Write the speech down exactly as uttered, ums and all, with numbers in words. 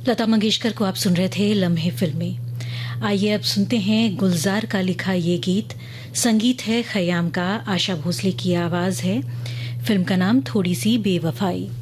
लता मंगेशकर को आप सुन रहे थे लम्हे फिल्में। आइए अब सुनते हैं गुलजार का लिखा ये गीत। संगीत है खयाम का, आशा भोसले की आवाज है। फिल्म का नाम थोड़ी सी बेवफाई।